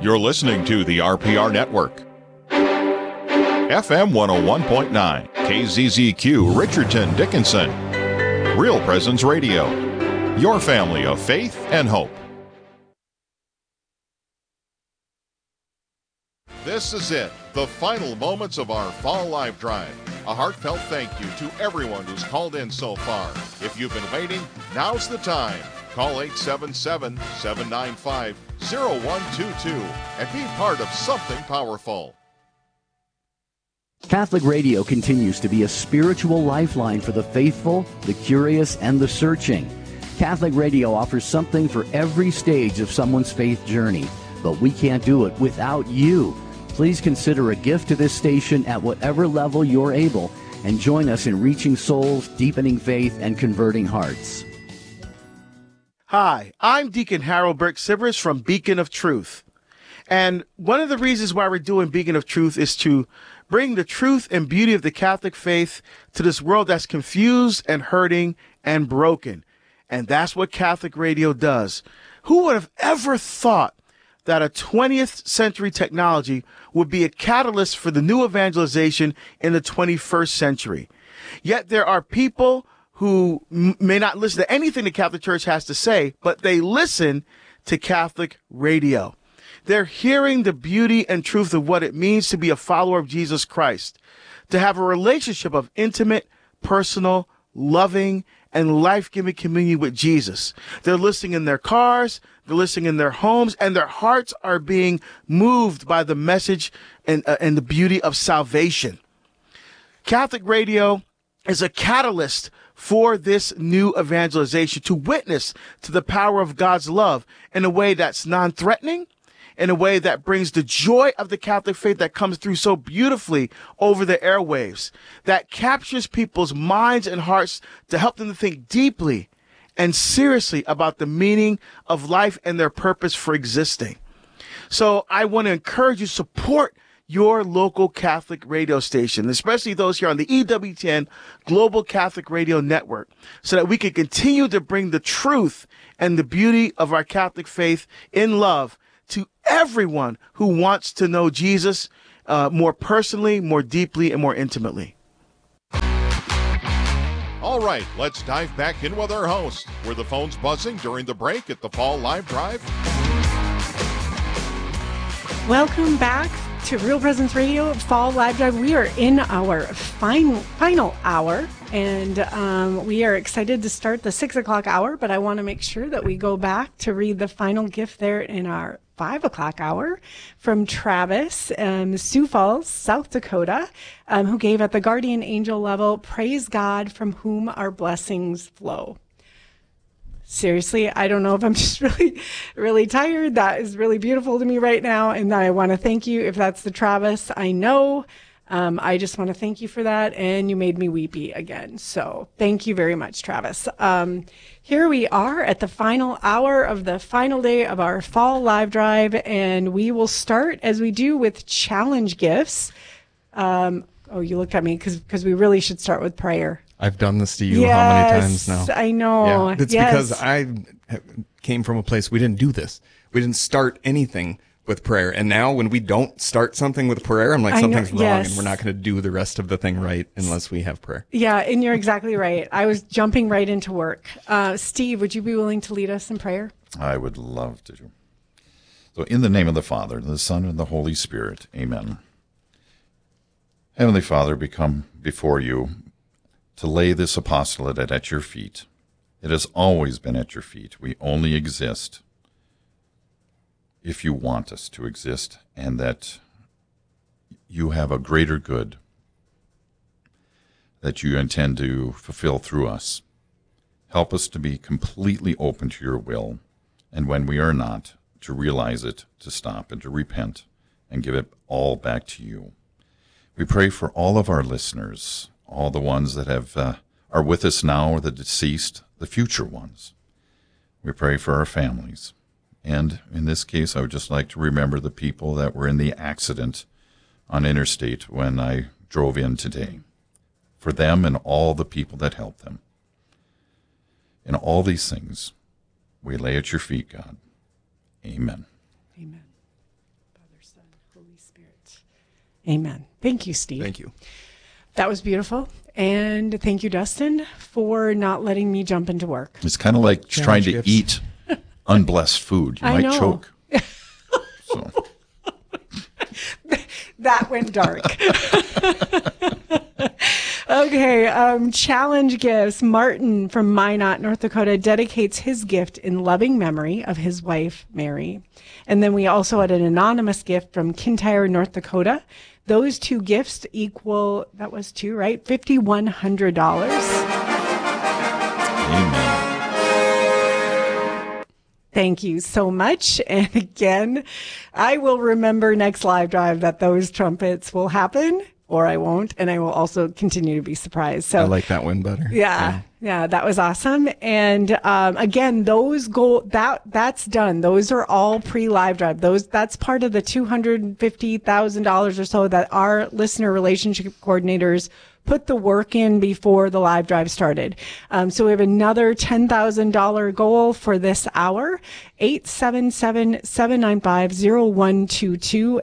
You're listening to the RPR Network. FM 101.9, KZZQ, Richardson, Dickinson. Real Presence Radio. Your family of faith and hope. This is it, the final moments of our Fall Live Drive. A heartfelt thank you to everyone who's called in so far. If you've been waiting, now's the time. Call 877-795-0122 and be part of something powerful. Catholic Radio continues to be a spiritual lifeline for the faithful, the curious, and the searching. Catholic Radio offers something for every stage of someone's faith journey, but we can't do it without you. Please consider a gift to this station at whatever level you're able, and join us in reaching souls, deepening faith, and converting hearts. Hi, I'm Deacon Harold Burke-Sivers from Beacon of Truth. And one of the reasons why we're doing Beacon of Truth is to bring the truth and beauty of the Catholic faith to this world that's confused and hurting and broken. And that's what Catholic Radio does. Who would have ever thought that a 20th century technology would be a catalyst for the new evangelization in the 21st century? Yet there are people who may not listen to anything the Catholic Church has to say, but they listen to Catholic Radio. They're hearing the beauty and truth of what it means to be a follower of Jesus Christ, to have a relationship of intimate, personal, loving, and life-giving communion with Jesus. They're listening in their cars, they're listening in their homes, and their hearts are being moved by the message and the beauty of salvation. Catholic Radio is a catalyst for this new evangelization, to witness to the power of God's love in a way that's non-threatening, in a way that brings the joy of the Catholic faith that comes through so beautifully over the airwaves, that captures people's minds and hearts to help them to think deeply and seriously about the meaning of life and their purpose for existing. So I want to encourage you to support your local Catholic radio station, especially those here on the EWTN Global Catholic Radio Network, so that we can continue to bring the truth and the beauty of our Catholic faith in love to everyone who wants to know Jesus more personally, more deeply, and more intimately. All right, let's dive back in with our host. Were the phones buzzing during the break at the Fall Live Drive? Welcome back to Real Presence Radio Fall Live Drive. We are in our final hour, and we are excited to start the 6 o'clock hour, but I want to make sure that we go back to read the final gift there in our 5 o'clock hour from Travis, Sioux Falls, South Dakota, who gave at the guardian angel level, "Praise God from whom our blessings flow." Seriously, I don't know if I'm just really tired. That is really beautiful to me right now. And I want to thank you if that's the Travis. I know. I just want to thank you for that. And you made me weepy again. So thank you very much, Travis. Here we are at the final hour of the final day of our Fall Live Drive. And we will start, as we do, with challenge gifts. Oh, you looked at me because we really should start with prayer. I've done this to you how many times now? I know. Yeah, it's because I came from a place we didn't do this. We didn't start anything with prayer. And now when we don't start something with prayer, I'm like, something's wrong, and we're not going to do the rest of the thing right unless we have prayer. Yeah, and you're exactly right. I was jumping right into work. Steve, would you be willing to lead us in prayer? I would love to. So in the name of the Father, the Son, and the Holy Spirit, amen. Heavenly Father, we come before you to lay this apostolate at your feet. It has always been at your feet. We only exist if you want us to exist, and that you have a greater good that you intend to fulfill through us. Help us to be completely open to your will, and when we are not, to realize it, to stop, and to repent, and give it all back to you. We pray for all of our listeners, all the ones that are with us now, or the deceased, the future ones. We pray for our families. And in this case, I would just like to remember the people that were in the accident on Interstate when I drove in today. For them and all the people that helped them. In all these things, we lay at your feet, God. Amen. Amen. Holy Spirit. Amen. Thank you, Steve. Thank you. That was beautiful. And thank you, Dustin, for not letting me jump into work. It's kind of like trying to eat unblessed food. You might choke. So. That went dark. Okay, challenge gifts. Martin from Minot, North Dakota, dedicates his gift in loving memory of his wife, Mary. And then we also had an anonymous gift from Kintyre, North Dakota. Those two gifts equal, that was two, right? $5,100. Amen. Thank you so much. And again, I will remember next live drive that those trumpets will happen, or I won't. And I will also continue to be surprised. So I like that one better. Yeah, that was awesome. And again, those that's done. Those are all pre-live drive. That's part of the $250,000 or so that our listener relationship coordinators put the work in before the live drive started. So we have another $10,000 goal for this hour. 877-795-0122,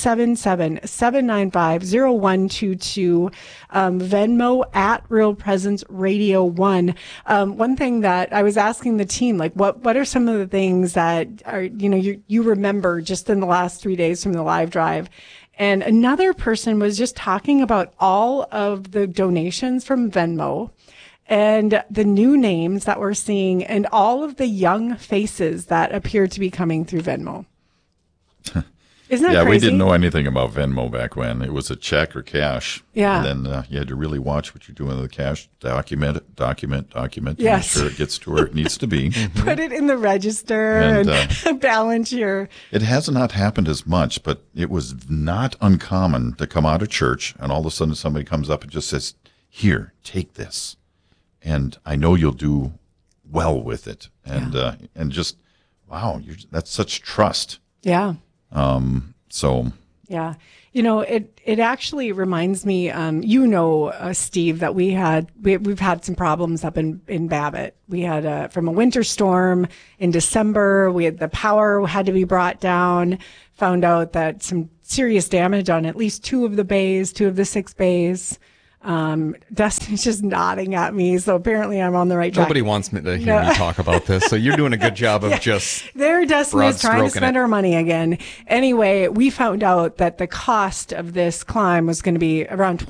877-795-0122, Venmo at Real Presence Radio 1. One thing that I was asking the team, like, what are some of the things that are, you remember just in the last 3 days from the live drive? And another person was just talking about all of the donations from Venmo and the new names that we're seeing and all of the young faces that appear to be coming through Venmo. Isn't that crazy? We didn't know anything about Venmo back when. It was a check or cash. Yeah. And then you had to really watch what you're doing with the cash. Document it, document. Yes. Make sure it gets to where it needs to be. Put it in the register and balance your... It has not happened as much, but it was not uncommon to come out of church and all of a sudden somebody comes up and just says, here, take this. And I know you'll do well with it. And and just, wow, that's such trust. Yeah. Yeah, it actually reminds me, Steve, that we've had some problems up in Babbitt. We had from a winter storm in December. The power had to be brought down. Found out that some serious damage on at least two of the 6 bays. Dustin's just nodding at me, so apparently I'm on the right track. Nobody wants me to hear me talk about this, so you're doing a good job of just there. Dustin is trying to spend our money again. Anyway, we found out that the cost of this climb was going to be around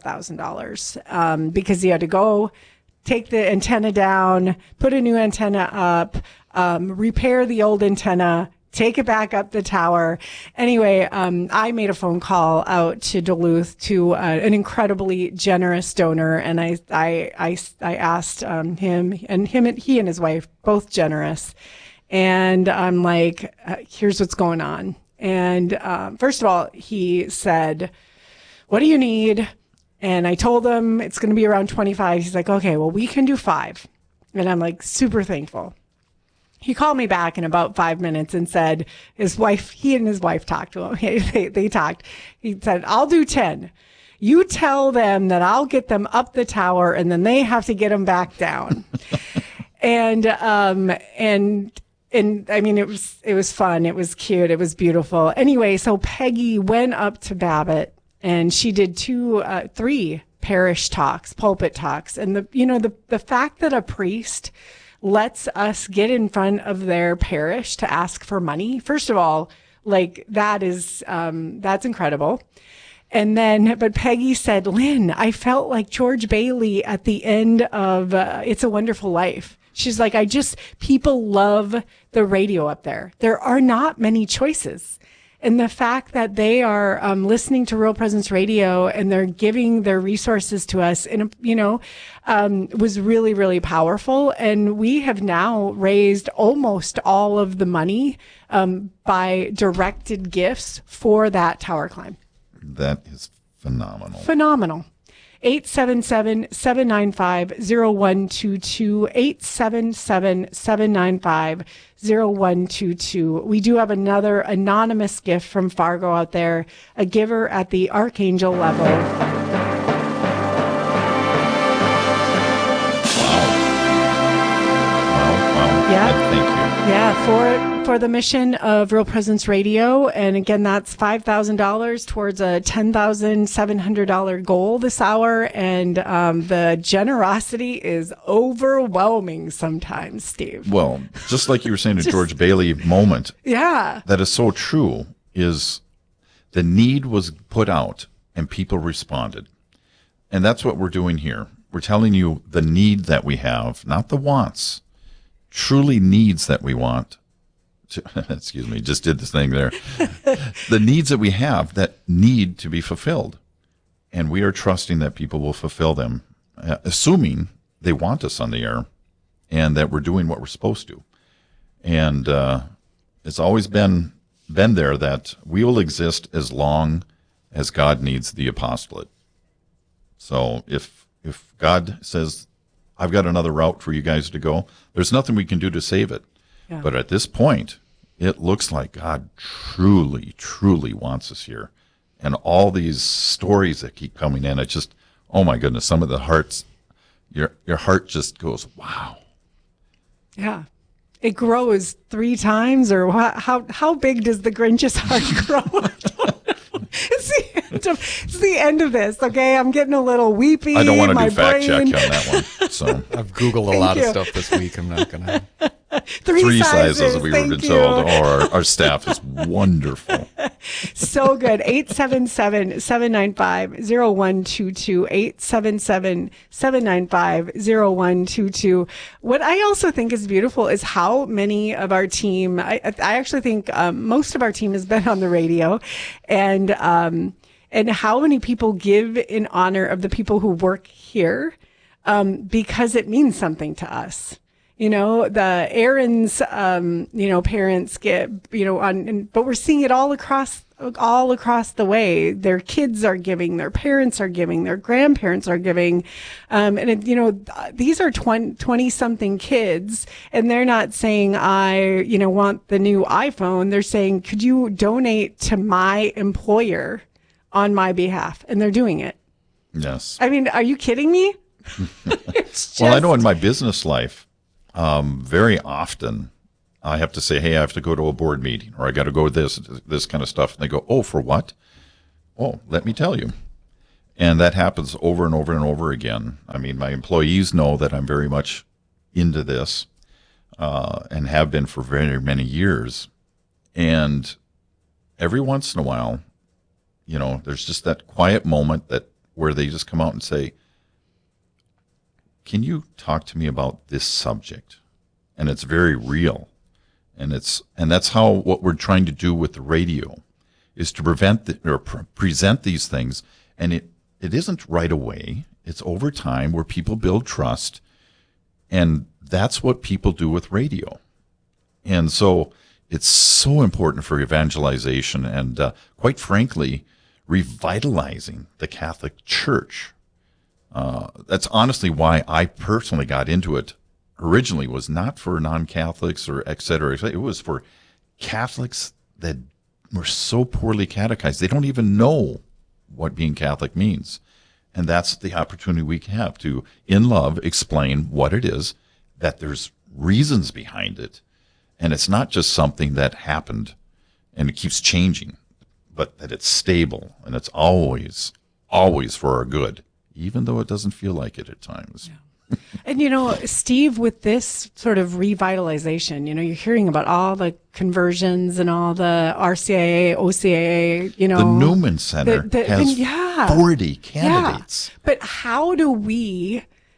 $25,000 because he had to go take the antenna down, put a new antenna up, repair the old antenna, take it back up the tower. Anyway, I made a phone call out to Duluth to an incredibly generous donor, and I asked him, and he and his wife, both generous, and I'm like, here's what's going on. And first of all, he said, what do you need? And I told him it's going to be around 25. He's like, okay, well, we can do 5. And I'm like, super thankful. He called me back in about 5 minutes and said he and his wife talked to him. They talked. He said, I'll do 10. You tell them that I'll get them up the tower and then they have to get them back down. And I mean, it was fun. It was cute. It was beautiful. Anyway, so Peggy went up to Babbitt and she did 3 parish talks, pulpit talks. And the fact that a priest lets us get in front of their parish to ask for money. First of all, like that's incredible. And then, but Peggy said, Lynn, I felt like George Bailey at the end of It's a Wonderful Life. She's like, people love the radio up there. There are not many choices. And the fact that they are listening to Real Presence Radio and they're giving their resources to us, was really, really powerful. And we have now raised almost all of the money by directed gifts for that tower climb. That is phenomenal. Phenomenal. 877-795-0122, 877-795-0122. We do have another anonymous gift from Fargo out there, a giver at the Archangel level. Wow. Yeah. Thank you. Yeah, for the mission of Real Presence Radio. And again, that's $5,000 towards a $10,700 goal this hour. And the generosity is overwhelming sometimes, Steve. Well, just like you were saying, the George Bailey moment. Yeah. That is so true, is the need was put out and people responded. And that's what we're doing here. We're telling you the need that we have, not the wants. Truly needs that we want. Excuse me, just did this thing there. The needs that we have that need to be fulfilled. And we are trusting that people will fulfill them, assuming they want us on the air and that we're doing what we're supposed to. And it's always been there that we will exist as long as God needs the apostolate. So if God says, I've got another route for you guys to go, there's nothing we can do to save it. Yeah. But at this point, it looks like God truly, truly wants us here. And all these stories that keep coming in, it's just, oh my goodness, some of the hearts, your heart just goes, wow. Yeah. It grows 3 times, or how big does the Grinch's heart grow? It's the end of this, okay? I'm getting a little weepy. I don't want to do fact check on that one. So I've Googled a lot of stuff this week. I'm not going to. 3 sizes we were told. Oh, our staff is wonderful. So good. 877-795-0122. 877-795-0122. What I also think is beautiful is how many of our team, I actually think most of our team has been on the radio, and how many people give in honor of the people who work here, because it means something to us. You know, the Aaron's, parents get, but we're seeing it all across the way. Their kids are giving, their parents are giving, their grandparents are giving. These are 20 something kids, and they're not saying, I want the new iPhone. They're saying, could you donate to my employer on my behalf? And they're doing it. Yes. I mean, are you kidding me? Well, I know in my business life, very often I have to say, hey, I have to go to a board meeting, or I got to go to this kind of stuff. And they go, oh, for what? Oh, let me tell you. And that happens over and over and over again. I mean, my employees know that I'm very much into this, and have been for very many years. And every once in a while, there's just that quiet moment where they just come out and say, can you talk to me about this subject? And it's very real. And that's how what we're trying to do with the radio is to present these things. And it isn't right away. It's over time where people build trust. And that's what people do with radio. And so it's so important for evangelization and, quite frankly, revitalizing the Catholic Church. That's honestly why I personally got into it. Originally was not for non-Catholics or et cetera. It was for Catholics that were so poorly catechized. They don't even know what being Catholic means. And that's the opportunity we have to, in love, explain what it is, that there's reasons behind it. And it's not just something that happened and it keeps changing, but that it's stable and it's always, always for our good, even though it doesn't feel like it at times. Yeah. And, Steve, with this sort of revitalization, you're hearing about all the conversions and all the RCIA, OCIA, The Newman Center has 40 candidates. Yeah. But how do we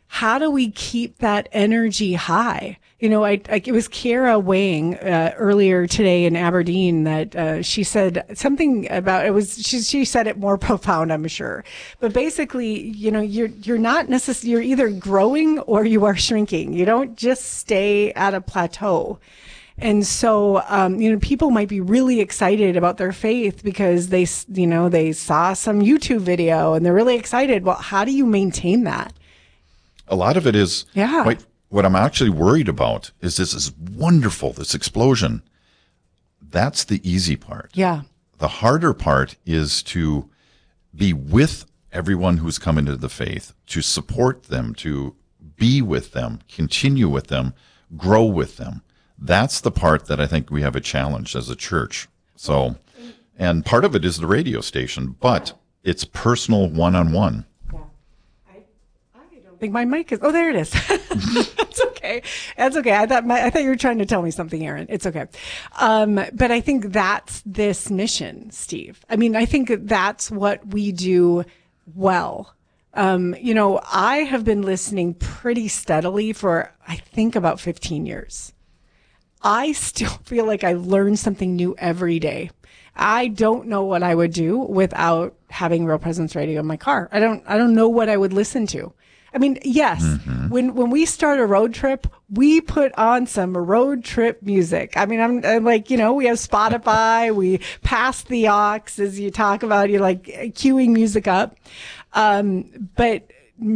keep that energy high? It was Kiera Wang earlier today in Aberdeen that she said something about it was she said it more profound, I'm sure. But basically, you're not necessarily, you're either growing or you are shrinking. You don't just stay at a plateau. And so, people might be really excited about their faith because they saw some YouTube video and they're really excited. Well, how do you maintain that? A lot of it is what I'm actually worried about is this is wonderful, this explosion. That's the easy part. Yeah. The harder part is to be with everyone who's come into the faith, to support them, to be with them, continue with them, grow with them. That's the part that I think we have a challenge as a church. So, and part of it is the radio station, but it's personal one-on-one. Yeah. I don't think my mic is. Oh, there it is. That's okay. That's okay. I thought you were trying to tell me something, Aaron. It's okay. But I think that's this mission, Steve. I mean, I think that's what we do well. I have been listening pretty steadily for, I think, about 15 years. I still feel like I learn something new every day. I don't know what I would do without having Real Presence Radio in my car. I don't know what I would listen to. I mean, yes, when we start a road trip, we put on some road trip music. I mean, I'm like, we have Spotify, we pass the aux as you talk about, you're like queuing music up. But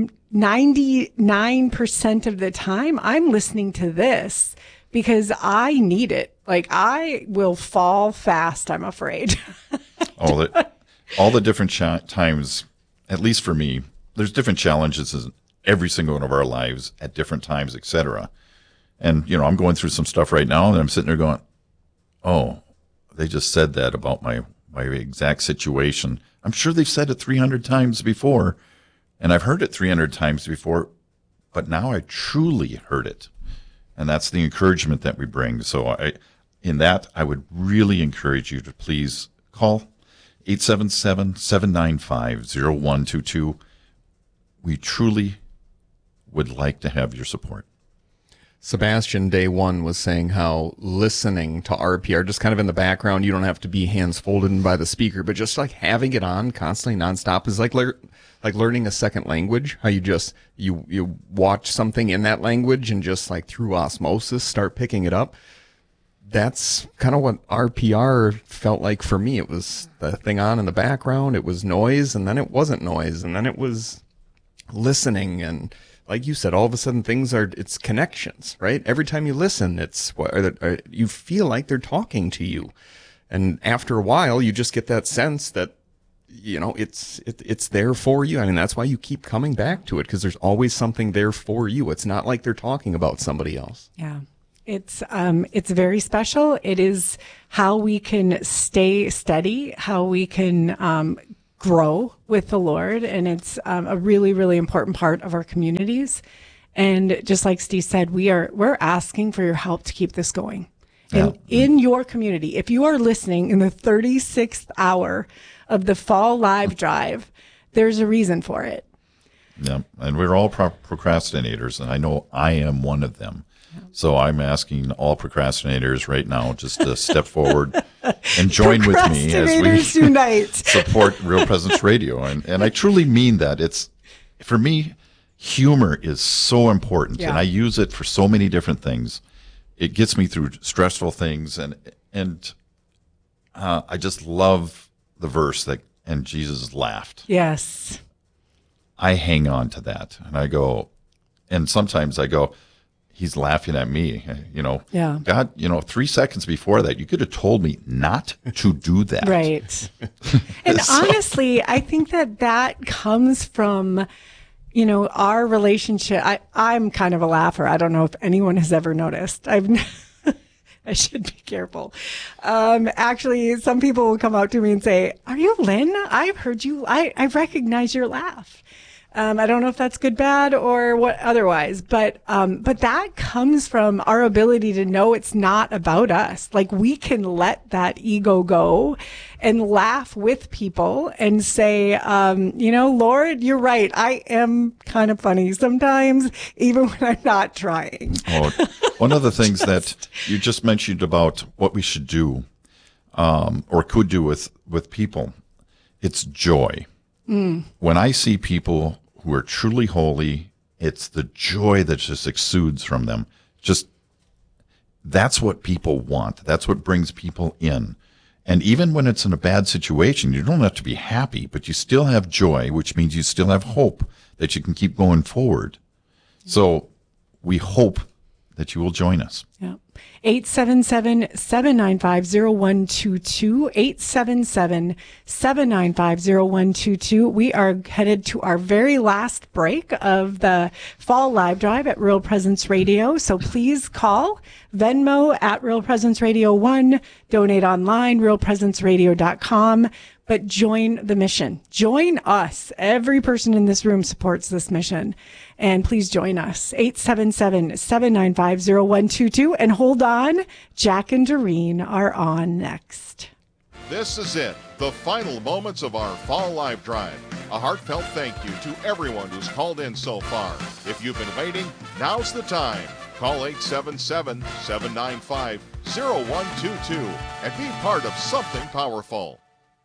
99% of the time I'm listening to this because I need it. Like I will fall fast, I'm afraid. all the different times, at least for me, there's different challenges in every single one of our lives at different times, etc. And, I'm going through some stuff right now and I'm sitting there going, oh, they just said that about my exact situation. I'm sure they've said it 300 times before, and I've heard it 300 times before, but now I truly heard it. And that's the encouragement that we bring. So I would really encourage you to please call 877-795-0122. We truly would like to have your support. Sebastian, day one, was saying how listening to RPR, just kind of in the background, you don't have to be hands folded by the speaker, but just like having it on constantly nonstop is like learning a second language. How you just, you watch something in that language and just like through osmosis start picking it up. That's kind of what RPR felt like for me. It was the thing on in the background. It was noise, and then it wasn't noise, and then it was listening. And like you said, all of a sudden it's connections, right? Every time you listen, you feel like they're talking to you. And after a while, you just get that sense that, it's there for you. I mean, that's why you keep coming back to it, because there's always something there for you. It's not like they're talking about somebody else. Yeah. It's very special. It is how we can stay steady, how we can, grow with the Lord. And it's a really, really important part of our communities. And just like Steve said, we're asking for your help to keep this going. Yeah. And in your community, if you are listening in the 36th hour of the Fall Live Drive, there's a reason for it. Yeah. And we're all procrastinators, and I know I am one of them. So I'm asking all procrastinators right now just to step forward and join with me as we support Real Presence Radio. And I truly mean that. For me, humor is so important, and I use it for so many different things. It gets me through stressful things, and I just love the verse and Jesus laughed. Yes. I hang on to that, and sometimes I go, he's laughing at me, Yeah. God, 3 seconds before that, you could have told me not to do that. Right. And honestly, I think that comes from, our relationship. I'm kind of a laugher. I don't know if anyone has ever noticed. I should be careful. Actually, some people will come out to me and say, "Are you Lynn? I've heard you. I recognize your laugh." I don't know if that's good, bad, or what otherwise, but that comes from our ability to know it's not about us. Like we can let that ego go and laugh with people and say, Lord, you're right. I am kind of funny sometimes, even when I'm not trying. Oh, one of the things that you just mentioned about what we should do, or could do with people, it's joy. When I see people who are truly holy, it's the joy that just exudes from them. That's what people want. That's what brings people in. And even when it's in a bad situation, you don't have to be happy, but you still have joy, which means you still have hope that you can keep going forward. So we hope that you will join us. Yeah. 877-795-0122, 877-795-0122. We are headed to our very last break of the Fall Live Drive at Real Presence Radio. So please call Venmo at Real Presence Radio 1, donate online, realpresenceradio.com. But join the mission. Join us. Every person in this room supports this mission. And please join us. 877-795-0122. And hold on. Jack and Doreen are on next. This is it. The final moments of our Fall Live Drive. A heartfelt thank you to everyone who's called in so far. If you've been waiting, now's the time. Call 877-795-0122 and be part of something powerful.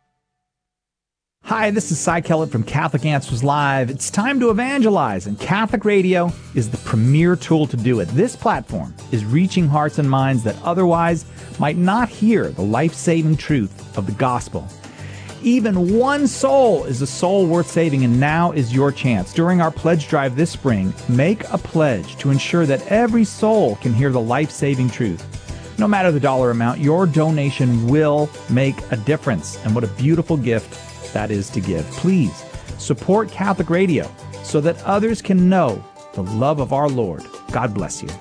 Hi, this is Cy Kellett from Catholic Answers Live. It's time to evangelize, and Catholic Radio is the premier tool to do it. This platform is reaching hearts and minds that otherwise might not hear the life-saving truth of the gospel. Even one soul is a soul worth saving, and now is your chance. During our pledge drive this spring, make a pledge to ensure that every soul can hear the life-saving truth. No matter the dollar amount, your donation will make a difference, and what a beautiful gift that is to give. Please support Catholic Radio so that others can know the love of our Lord. God bless you.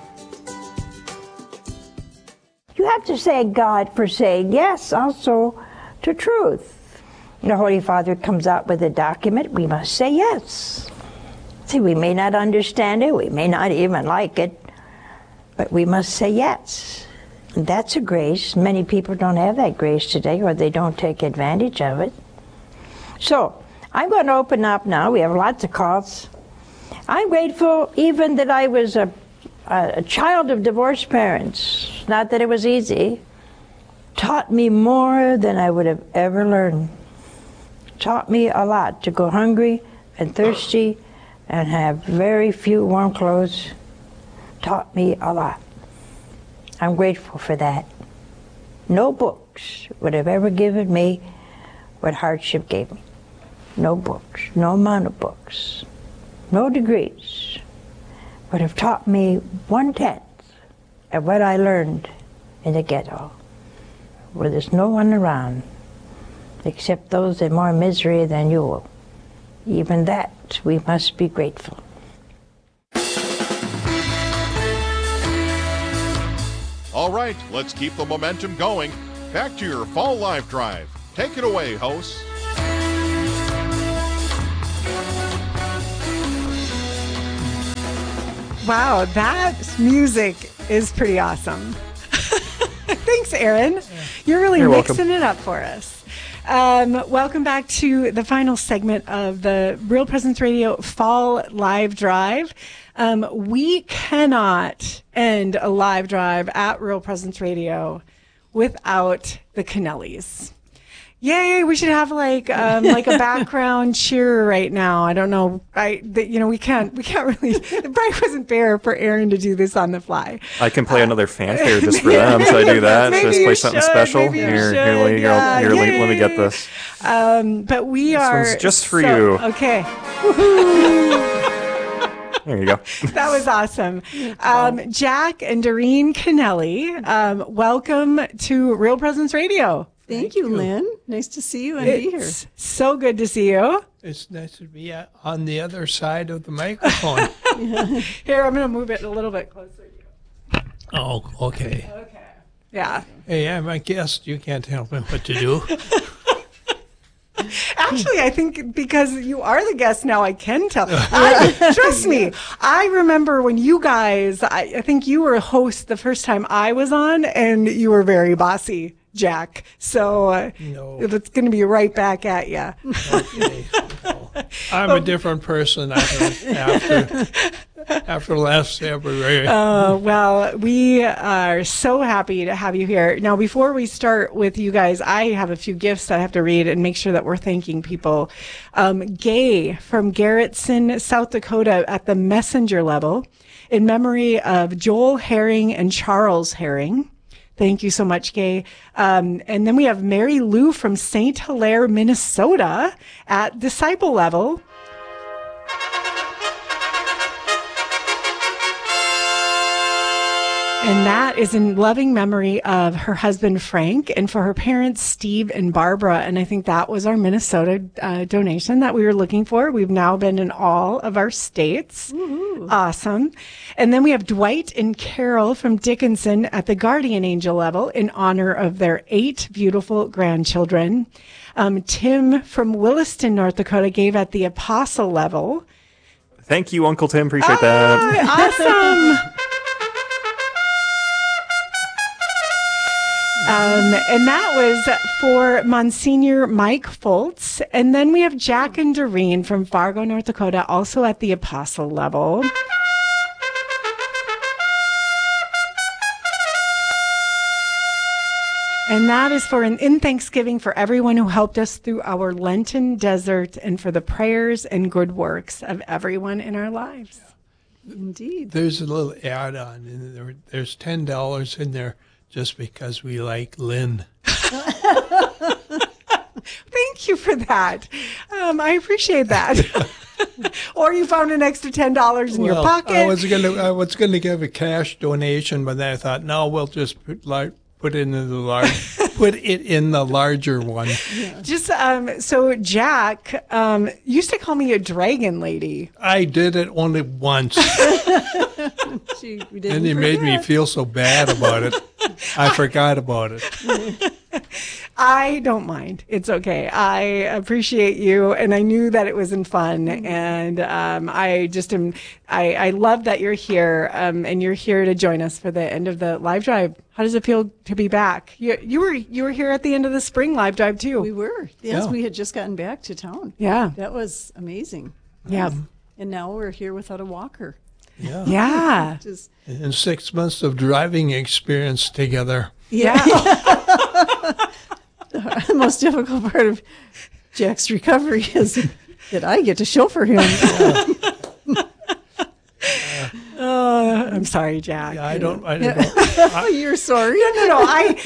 You have to say God for saying yes also to truth. The Holy Father comes out with a document, we must say yes. See, we may not understand it, we may not even like it, but we must say yes. And that's a grace. Many people don't have that grace today, or they don't take advantage of it. So, I'm going to open up now. We have lots of calls. I'm grateful even that I was a child of divorced parents. Not that it was easy. Taught me more than I would have ever learned. Taught me a lot to go hungry and thirsty and have very few warm clothes. Taught me a lot. I'm grateful for that. No books would have ever given me what hardship gave me. No books, no amount of books, no degrees would have taught me 1/10 of what I learned in the ghetto, where there's no one around except those in more misery than you. Even that, we must be grateful. All right, let's keep the momentum going. Back to your Fall Live Drive. Take it away, hosts. Wow, that music is pretty awesome. Thanks, Aaron. You're really mixing it up for us. Welcome back to the final segment of the Real Presence Radio Fall Live Drive. We cannot end a live drive at Real Presence Radio without the Kennellys. Yay! We should have like a background cheer right now. I don't know. We can't really. It probably wasn't fair for Aaron to do this on the fly. I can play another fanfare just for them. Should I do that? Should I just play something special? Here, let me get this. But we this are one's just for you. Okay. There you go. That was awesome. Jack and Doreen Kennelly, welcome to Real Presence Radio. Thank you, Lynn. Nice to see you and be here. It's so good to see you. It's nice to be on the other side of the microphone. Here, I'm going to move it a little bit closer to you. Oh, okay. Okay. Yeah. Hey, I'm a guest. You can't tell me what to do. Actually, I think because you are the guest now, I can tell. Trust me. I remember when you guys, I think you were a host the first time I was on, and you were very bossy, Jack. So no. It's going to be right back at you. Okay. No. I'm a different person after last February. Well, we are so happy to have you here. Now, before we start with you guys, I have a few gifts that I have to read and make sure that we're thanking people. Gay from Garrettson, South Dakota at the messenger level in memory of Joel Herring and Charles Herring. Thank you so much, Gay. And then we have Mary Lou from St. Hilaire, Minnesota at disciple level. And that is in loving memory of her husband, Frank, and for her parents, Steve and Barbara. And I think that was our Minnesota donation that we were looking for. We've now been in all of our states. Woo-hoo. Awesome. And then we have Dwight and Carol from Dickinson at the guardian angel level in honor of their 8 beautiful grandchildren. Tim from Williston, North Dakota gave at the apostle level. Thank you, Uncle Tim. Appreciate that. Awesome. And that was for Monsignor Mike Foltz. And then we have Jack and Doreen from Fargo, North Dakota, also at the apostle level. And that is for in Thanksgiving for everyone who helped us through our Lenten desert and for the prayers and good works of everyone in our lives. Indeed. There's a little add-on in there. There's $10 in there just because we like Lynn. Thank you for that. I appreciate that. Or you found an extra $10 in your pocket. I was gonna give a cash donation, but then I thought, no, we'll just put it in the larger one. Yeah. Just so Jack used to call me a dragon lady. I did it only once. And he made me feel so bad about it. I forgot about it. I don't mind. It's okay. I appreciate you, and I knew that it wasn't fun. And I just am. I love that you're here, and you're here to join us for the end of the live drive. How does it feel to be back? You were here at the end of the spring live drive too. We were. Yes, we had just gotten back to town. Yeah, that was amazing. Yeah, and now we're here without a walker. Yeah. Yeah. And 6 months of driving experience together. Yeah. The most difficult part of Jack's recovery is that I get to chauffeur him. I'm sorry, Jack. Yeah, I don't. You're sorry. No.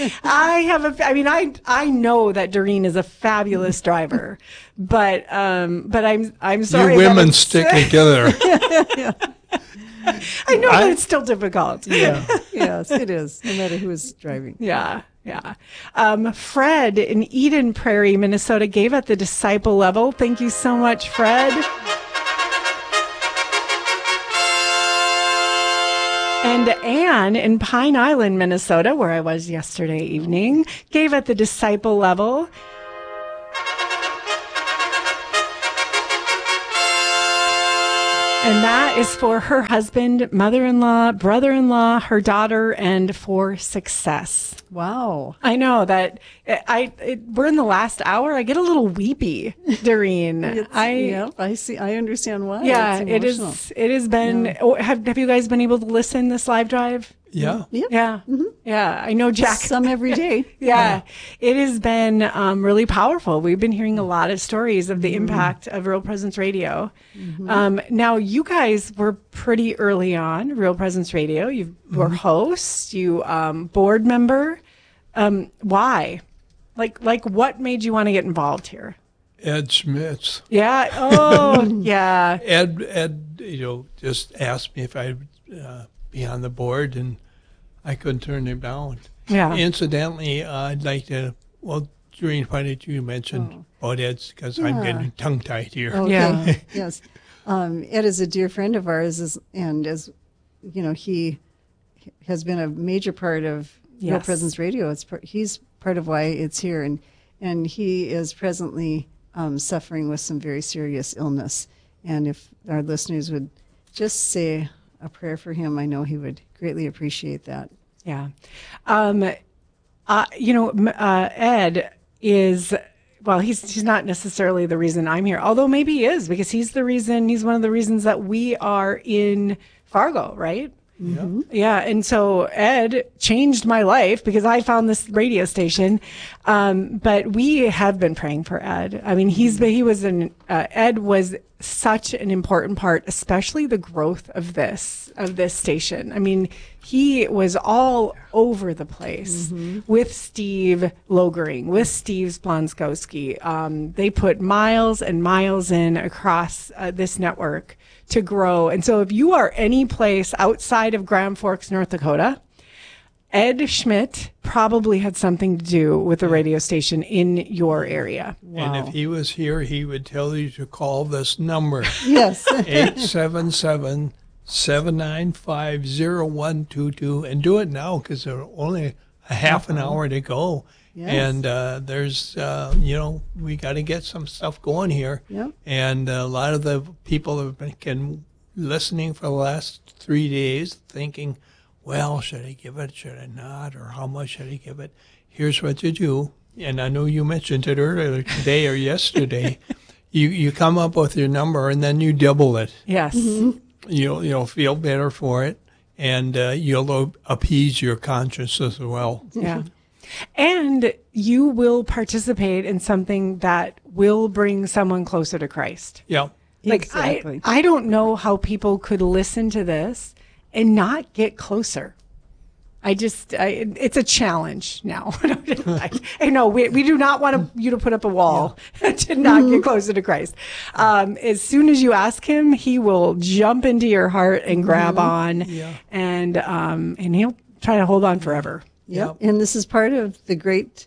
I know that Doreen is a fabulous driver, but I'm sorry. You women stick together. Yeah. I know, but it's still difficult. Yeah. Yes, it is, no matter who is driving. Yeah. Fred in Eden Prairie, Minnesota, gave at the disciple level. Thank you so much, Fred. And Anne in Pine Island, Minnesota, where I was yesterday evening, gave at the disciple level. And that is for her husband, mother-in-law, brother-in-law, her daughter, and for success. Wow. I know that we're in the last hour. I get a little weepy, Doreen. I see. I understand why. Yeah, it is. It has been. Yeah. Have you guys been able to listen this live drive? Yeah. Yeah. Mm-hmm. Yeah. I know, Jack. Some every day. Yeah. It has been really powerful. We've been hearing a lot of stories of the impact of Real Presence Radio. Mm-hmm. Now, you guys were pretty early on Real Presence Radio. You were host, you board member. Why? Like what made you want to get involved here? Ed Schmitz. Yeah. Oh, yeah. Ed, just asked me if I'd be on the board, and I couldn't turn him down. Yeah. Incidentally, I'd like to. Well, Doreen, why did you mention about Ed's? Because I'm getting tongue-tied here. Okay. Yeah. Yes. Ed is a dear friend of ours, and as you know, he has been a major part of Real Presence Radio. He's part of why it's here, and he is presently suffering with some very serious illness. And if our listeners would just say a prayer for him, I know he would greatly appreciate that. Yeah. Ed is, well, he's not necessarily the reason I'm here, although maybe he is, because he's one of the reasons that we are in Fargo, right? Mm-hmm. Yeah. And so Ed changed my life because I found this radio station. But we have been praying for Ed. I mean, Ed was such an important part, especially the growth of this station. I mean, he was all over the place with Steve Logering, with Steve Splonskowski. They put miles and miles in across this network to grow. And so if you are any place outside of Grand Forks, North Dakota, Ed Schmidt probably had something to do with the radio station in your area. Wow. And if he was here, he would tell you to call this number. Yes. 877-795-0122. And do it now because there's only a half an hour to go. Yes. And there's, we got to get some stuff going here. Yep. And a lot of the people have been listening for the last 3 days thinking, well, should I give it, should I not, or how much should I give it? Here's what you do. And I know you mentioned it earlier today or yesterday. You come up with your number and then you double it. Yes. Mm-hmm. You'll feel better for it, and you'll appease your conscience as well. Yeah. And you will participate in something that will bring someone closer to Christ. Yeah. Like, Exactly. I don't know how people could listen to this and not get closer. It's a challenge now. I know we do not want you to put up a wall to not get closer to Christ. As soon as you ask him, he will jump into your heart and grab on, and he'll try to hold on forever. Yep. And this is part of the great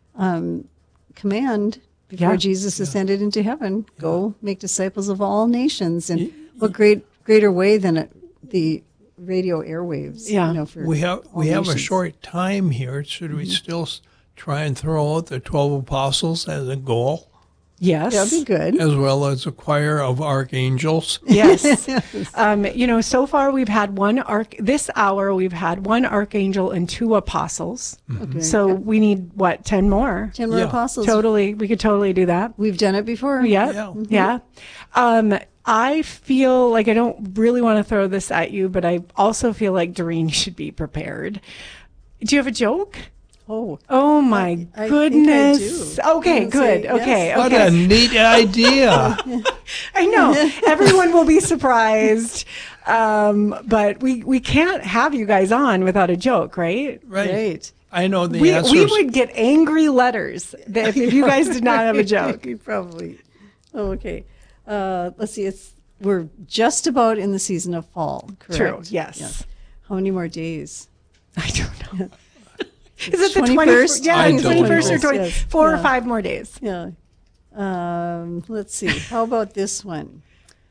command before Jesus ascended into heaven. Go make disciples of all nations. And what greater way than the radio airwaves? Yeah. We have a short time here. Should we still try and throw out the 12 apostles as a goal? Yes. That'd be good. As well as a choir of archangels. Yes. So far we've had this hour we've had one archangel and 2 apostles. Okay. So we need 10 more? 10 more apostles. Totally. We could totally do that. We've done it before. Yeah. Yeah. I feel like I don't really want to throw this at you, but I also feel like Doreen should be prepared. Do you have a joke? Oh my goodness. Think I do. Okay, good. Yes. Okay. What a neat idea. I know. Everyone will be surprised. But we can't have you guys on without a joke, right? Right. I know the answers. We would get angry letters if you guys did not have a joke. Probably. Oh, okay. Let's see. We're just about in the season of fall, correct? True, yes. Yeah. How many more days? I don't know. Is it the 21st? Yeah, 21st or 20, yes. 4 or 5 more days. Yeah. Let's see. How about this one?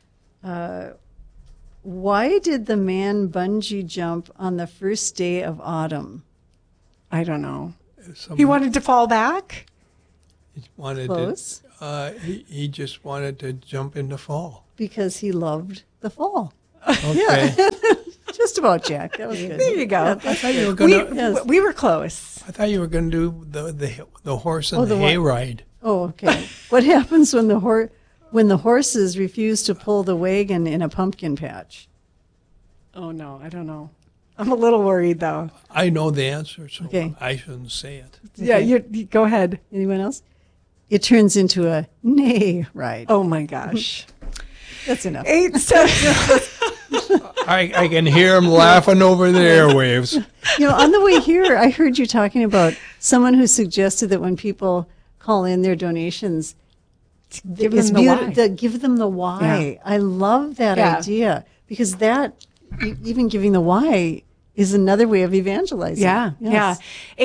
Why did the man bungee jump on the first day of autumn? I don't know. He wanted to fall back? Close. He just wanted to jump into fall. Because he loved the fall. Okay. Yeah. Just about, Jack. That was good. There you go. I thought you were going we were close. I thought you were going to do the horse and the hayride. Oh, okay. What happens when the horses refuse to pull the wagon in a pumpkin patch? Oh no, I don't know. I'm a little worried though. I know the answer, so Okay. I shouldn't say it. Yeah, you go ahead. Anyone else? It turns into a neigh ride. Oh my gosh. That's enough. 8 7 I can hear him laughing over the airwaves. On the way here, I heard you talking about someone who suggested that when people call in their donations, give them the why. Give them the why. Yeah. I love that idea because that, even giving the why, is another way of evangelizing. Yeah, Yes. yeah.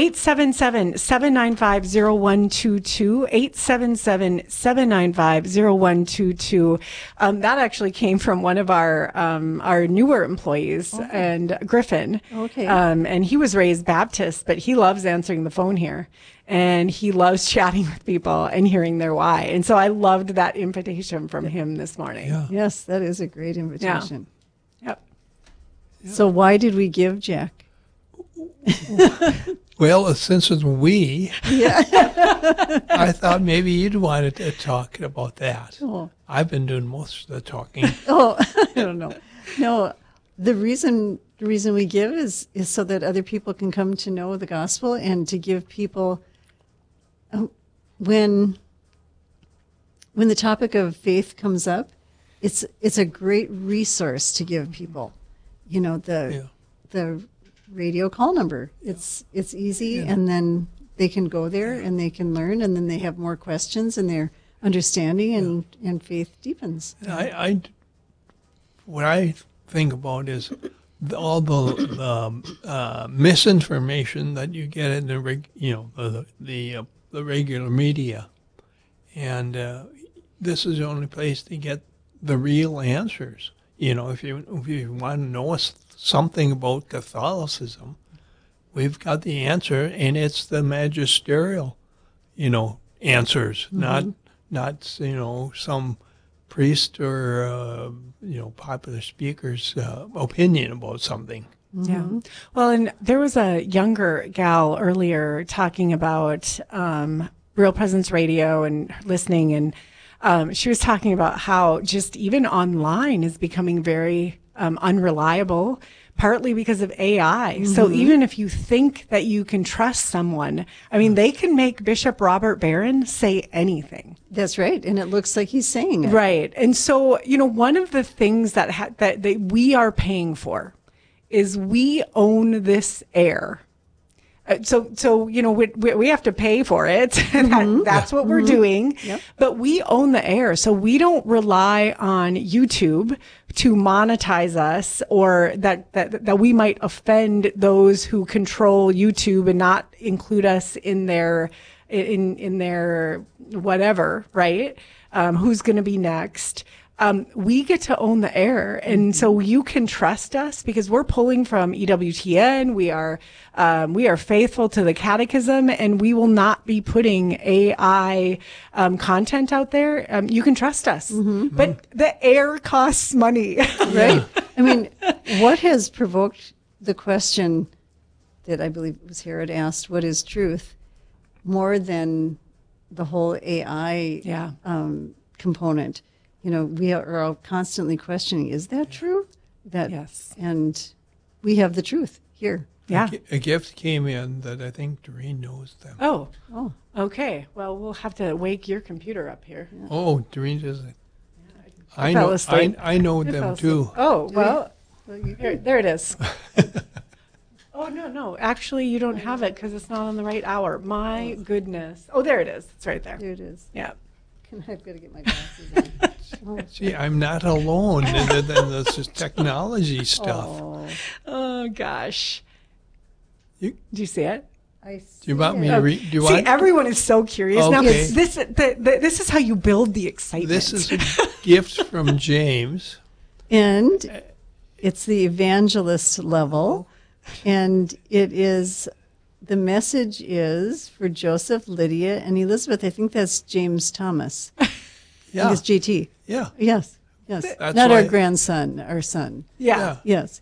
877-795-0122, 877-795-0122. That actually came from one of our newer employees, and Griffin. Okay. And he was raised Baptist, but he loves answering the phone here. And he loves chatting with people and hearing their why. And so I loved that invitation from him this morning. Yeah. Yes, that is a great invitation. Yep. So why did we give, Jack? Well, since it's we, I thought maybe you'd wanted to talk about that. Oh. I've been doing most of the talking. Oh, I don't know. No, the reason we give is so that other people can come to know the gospel and to give people when the topic of faith comes up, it's a great resource to give people. The radio call number. It's easy, and then they can go there and they can learn, and then they have more questions, and their understanding and faith deepens. What I think about is all the misinformation that you get in the regular media, and this is the only place to get the real answers. If you want to know something about Catholicism, we've got the answer, and it's the magisterial, answers, not some priest or popular speaker's opinion about something. Yeah. Well, and there was a younger gal earlier talking about Real Presence Radio and listening, and she was talking about how just even online is becoming very unreliable, partly because of AI. So even if you think that you can trust someone, I mean, they can make Bishop Robert Barron say anything. That's right. And it looks like he's saying it. Right. And so, one of the things that we are paying for is we own this air. So we have to pay for it. That's what we're doing. Yep. But we own the air. So we don't rely on YouTube to monetize us, or that we might offend those who control YouTube and not include us in their whatever, right? Who's going to be next? We get to own the air. And so you can trust us because we're pulling from EWTN. We are faithful to the catechism, and we will not be putting AI content out there. You can trust us. But the air costs money. Right. I mean, what has provoked the question that I believe was Herod asked, what is truth, more than the whole AI component? We are all constantly questioning, is that true? Yes. And we have the truth here. Yeah. A gift came in that I think Doreen knows them. Oh. Okay. Well, we'll have to wake your computer up here. Yeah. Oh, Doreen doesn't. I know them too. Oh, well, there it is. Oh, no. Actually, you don't have it because it's not on the right hour. My goodness. Oh, there it is. It's right there. There it is. Yeah. I've got to get my glasses on. See, I'm not alone in this technology stuff. Oh gosh. Do you see it? I see. Do you want me to read? See, everyone is so curious. Okay. Now, this is how you build the excitement. This is a gift from James. And it's the evangelist level. And it is, the message is for Joseph, Lydia, and Elizabeth. I think that's James Thomas. Yeah. I think it's JT. Yeah. Yes. That's not why, our grandson, our son. Yeah. Yes.